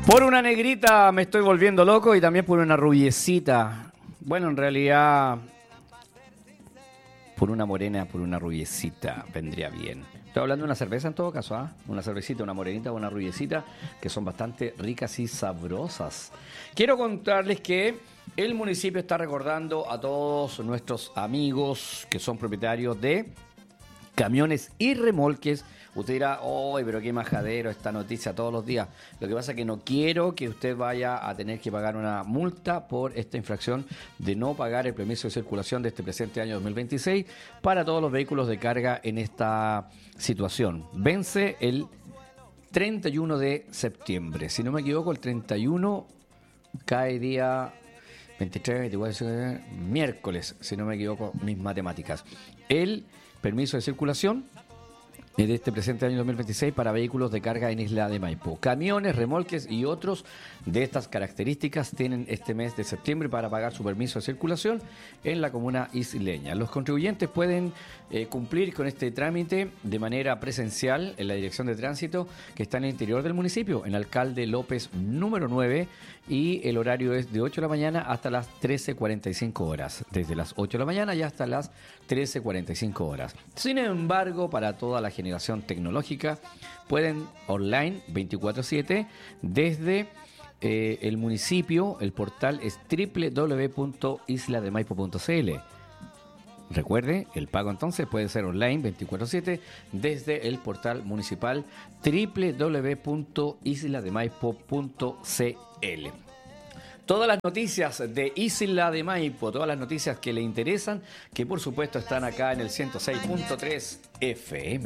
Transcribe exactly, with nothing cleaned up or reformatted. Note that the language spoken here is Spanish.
Por una negrita me estoy volviendo loco y también por una rubiecita. Bueno, en realidad, por una morena, por una rubiecita vendría bien. Estoy hablando de una cerveza en todo caso, ¿ah? ¿eh? Una cervecita, una morenita, una rubiecita, que son bastante ricas y sabrosas. Quiero contarles que el municipio está recordando a todos nuestros amigos que son propietarios de camiones y remolques. Usted dirá, ¡ay, pero qué majadero esta noticia todos los días! Lo que pasa es que no quiero que usted vaya a tener que pagar una multa por esta infracción de no pagar el permiso de circulación de este presente año dos mil veintiséis para todos los vehículos de carga en esta situación. Vence el treinta y uno de septiembre. Si no me equivoco, el treinta y uno cae día veintitrés, veinticuatro, miércoles, si no me equivoco, mis matemáticas. El permiso de circulación de este presente año dos mil veintiséis para vehículos de carga en Isla de Maipo. Camiones, remolques y otros de estas características tienen este mes de septiembre para pagar su permiso de circulación en la comuna isleña. Los contribuyentes pueden eh, cumplir con este trámite de manera presencial en la Dirección de Tránsito que está en el interior del municipio, en Alcalde López número nueve, y el horario es de ocho de la mañana hasta las trece cuarenta y cinco horas. Desde las ocho de la mañana y hasta las trece cuarenta y cinco horas. Sin embargo, para toda la generación tecnológica, pueden online veinticuatro siete desde eh, el municipio. El portal es doble u doble u doble u punto isla de maipo punto c l. Recuerde, el pago entonces puede ser online veinticuatro siete desde el portal municipal doble u doble u doble u punto isla de maipo punto c l. Todas las noticias de Isla de Maipo, todas las noticias que le interesan, que por supuesto están acá en el ciento seis punto tres F M.